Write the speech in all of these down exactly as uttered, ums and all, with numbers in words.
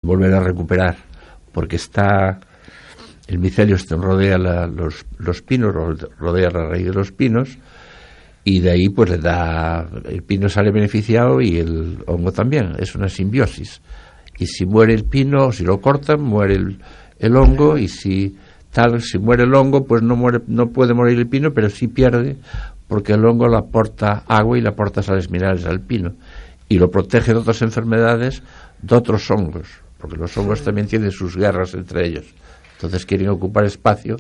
volver a recuperar, porque está el micelio este rodea la, los, los pinos, rodea la raíz de los pinos, y de ahí pues le da, el pino sale beneficiado y el hongo también, es una simbiosis. Y si muere el pino, si lo cortan, muere el, el hongo, y si tal, si muere el hongo, pues no muere, no puede morir el pino, pero sí pierde, porque el hongo le aporta agua y le aporta sales minerales al pino, y lo protege de otras enfermedades, de otros hongos, porque los hongos también tienen sus guerras entre ellos. Entonces quieren ocupar espacio.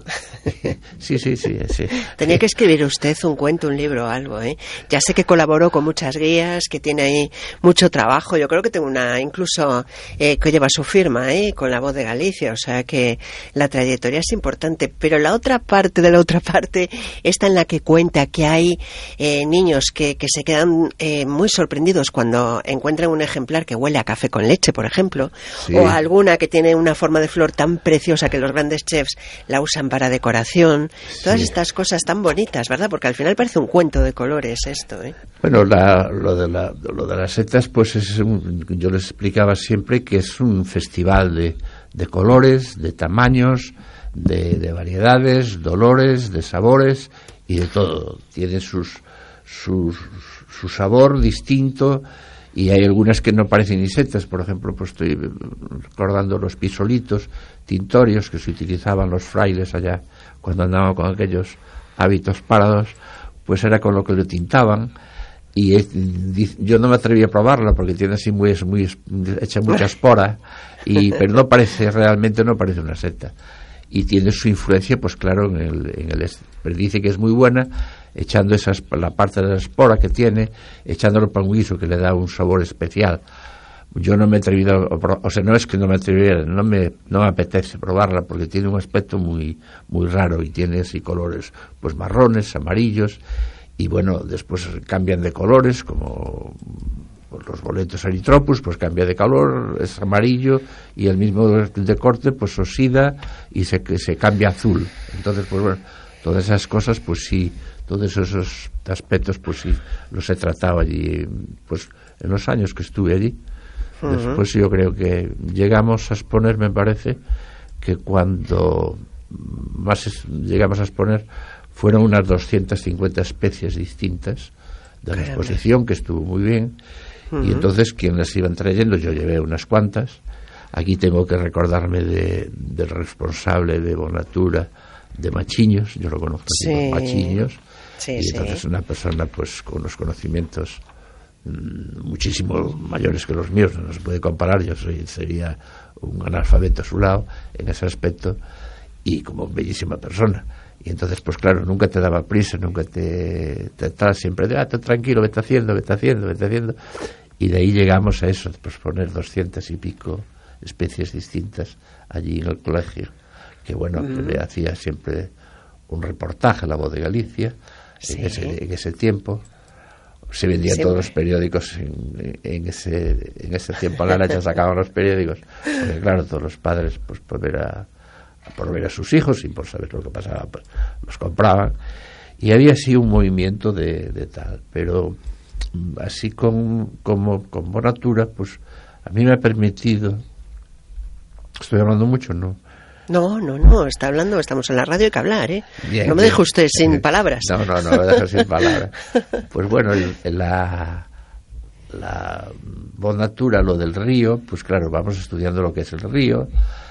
Sí, sí, sí, sí. Tenía que escribir usted un cuento, un libro o algo, ¿eh? Ya sé que colaboró con muchas guías, que tiene ahí mucho trabajo. Yo creo que tengo una, incluso, eh, que lleva su firma, ¿eh? Con La Voz de Galicia. O sea que la trayectoria es importante. Pero la otra parte de la otra parte, esta en la que cuenta que hay eh, niños que, que se quedan eh, muy sorprendidos cuando encuentran un ejemplar que huele a café con leche, por ejemplo. Sí. O alguna que tiene una forma de flor tan preciosa que los grandes chefs la usan para decoración. Todas sí. Estas cosas tan bonitas, ¿verdad? Porque al final parece un cuento de colores esto, ¿eh? Bueno, la, lo, de la, lo de las setas, pues es un, yo les explicaba siempre que es un festival de, de colores, de tamaños, de, de variedades, dolores, de sabores y de todo. Tiene sus, sus, su sabor distinto. Y hay algunas que no parecen insectos, por ejemplo, pues estoy recordando los pisolitos tintorios que se utilizaban los frailes allá cuando andaban con aquellos hábitos parados, pues era con lo que lo tintaban, y es, yo no me atreví a probarla porque tiene así muy, muy echa mucha espora, y pero no parece, realmente no parece una seta, y tiene su influencia, pues claro, en el, en el este. Pero dice que es muy buena, echando esas, la parte de la espora que tiene, echándolo para un guiso que le da un sabor especial. Yo no me he atrevido, o sea, no es que no me atreviera, no me, no me apetece probarla porque tiene un aspecto muy, muy raro y tiene así colores, pues marrones, amarillos, y bueno, después cambian de colores, como pues los boletos erythropus, pues cambia de color, es amarillo, y el mismo de corte, pues oxida y se, se cambia azul. Entonces, pues bueno, todas esas cosas, pues sí, todos esos aspectos, pues sí, los he tratado allí, pues en los años que estuve allí. Uh-huh. Después yo creo que llegamos a exponer, me parece, que cuando más es, llegamos a exponer fueron unas doscientas cincuenta especies distintas de la exposición, que estuvo muy bien. Uh-huh. Y entonces, quien las iban trayendo, yo llevé unas cuantas. Aquí tengo que recordarme de, del responsable de Bonatura, de Machiños, yo lo conozco aquí, sí. Machiños, sí, y entonces sí. Una persona pues con unos conocimientos mmm, muchísimo mayores que los míos, no se puede comparar, yo soy, sería un analfabeto a su lado en ese aspecto, y como bellísima persona. Y entonces, pues claro, nunca te daba prisa, nunca te, te estaba siempre de, ah, tú tranquilo, vete haciendo, vete haciendo, vete haciendo, y de ahí llegamos a eso, pues poner doscientas y pico especies distintas allí en el colegio, que bueno, mm. que le hacía siempre un reportaje a La Voz de Galicia, sí. en, ese, en ese tiempo. Se vendían siempre. Todos los periódicos en, en ese en ese tiempo. La Aracha sacaban los periódicos, porque claro, todos los padres, pues por ver a, por ver a sus hijos y por saber lo que pasaba, pues los compraban, y había así un movimiento de, de tal, pero así con, como con Bonatura, pues a mí me ha permitido, estoy hablando mucho, ¿no? No, no, no, está hablando, estamos en la radio, hay que hablar, ¿eh? Bien, no me deje usted sin palabras. No, no, no me deje sin palabras. Pues bueno, el, la, la Bonatura, lo del río, pues claro, vamos estudiando lo que es el río,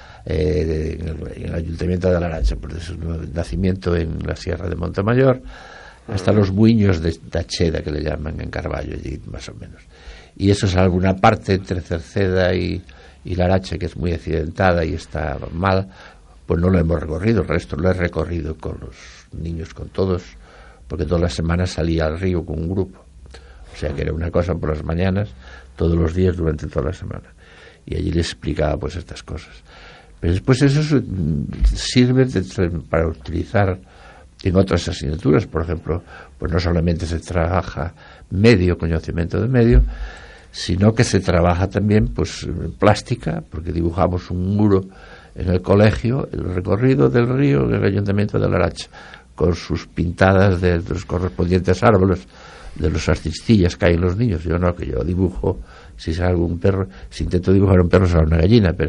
eh, en, el, en el Ayuntamiento de la Aracha, por eso el nacimiento en la Sierra de Montemayor, hasta los buiños de Tacheda, que le llaman en Carballo, allí más o menos. Y eso es alguna parte entre Cerceda y... y la Aracha, que es muy accidentada y está mal, pues no lo hemos recorrido. El resto lo he recorrido con los niños, con todos, porque todas las semanas salía al río con un grupo, o sea que era una cosa por las mañanas, todos los días durante toda la semana, y allí les explicaba pues estas cosas. Pero después eso sirve de, para utilizar en otras asignaturas. Por ejemplo, pues no solamente se trabaja medio, conocimiento de medio, sino que se trabaja también pues plástica, porque dibujamos un muro en el colegio, el recorrido del río en el Ayuntamiento de la Aracha, con sus pintadas de, de los correspondientes árboles, de los artistillas que hay en los niños. Yo no, que yo dibujo, si sale un perro, si intento dibujar un perro sale una gallina, pero